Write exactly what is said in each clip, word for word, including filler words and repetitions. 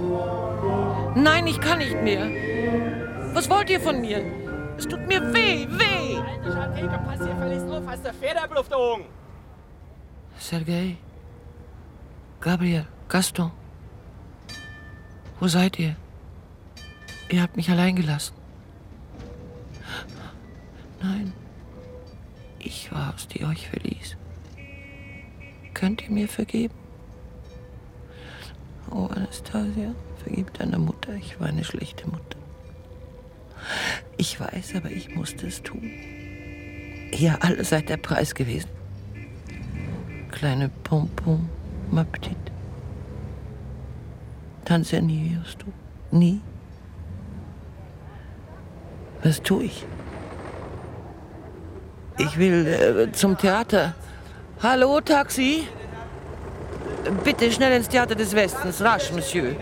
Nein, ich kann nicht mehr. Was wollt ihr von mir? Es tut mir weh, weh! Alter Schattenke, pass hier verliest auf, hast du Federbel auf der Augen. Sergei, Gabriel, Gaston, wo seid ihr? Ihr habt mich allein gelassen. Nein, ich war's, die euch verließ. Könnt ihr mir vergeben? Oh, Anastasia, vergib deiner Mutter, ich war eine schlechte Mutter. Ich weiß, aber ich musste es tun. Ihr alle seid der Preis gewesen. Kleine Pompon, ma petite. Tanzanie wirst du. Nie. Was tue ich? Ich will äh, zum Theater. Hallo, Taxi? Bitte schnell ins Theater des Westens. Rasch, Monsieur.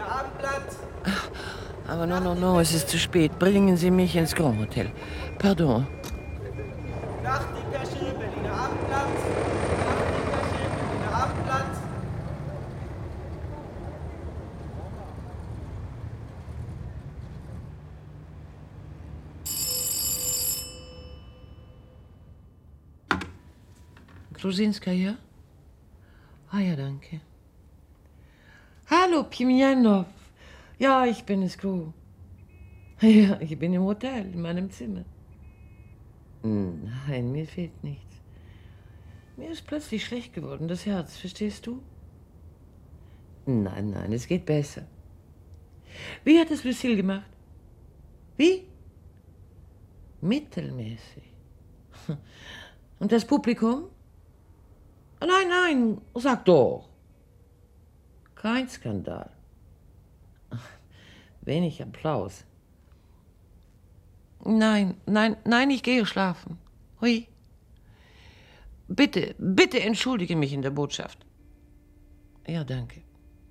Aber no, no, no, es ist zu spät. Bringen Sie mich ins Grand Hotel. Pardon. Nach die Perche, Berliner Abendblatt. Nach die Perche, Berliner Abendblatt. Gruzinskaya? Ah ja, danke. Hallo, Pimjanov. Ja, ich bin es, Gru. Ja, ich bin im Hotel, in meinem Zimmer. Nein, mir fehlt nichts. Mir ist plötzlich schlecht geworden, das Herz, verstehst du? Nein, nein, es geht besser. Wie hat es Lucille gemacht? Wie? Mittelmäßig. Und das Publikum? Nein, nein, sag doch. Kein Skandal. Wenig Applaus. Nein, nein, nein, ich gehe schlafen. Hui. Bitte, bitte entschuldige mich in der Botschaft. Ja, danke.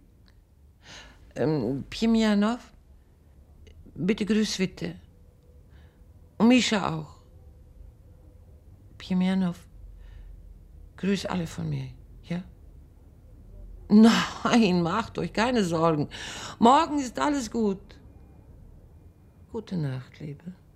Ähm, Pimjanov, bitte grüß Witte. Und Mischa auch. Pimjanov, grüß alle von mir, ja? Nein, macht euch keine Sorgen. Morgen ist alles gut. Gute Nacht, Liebe.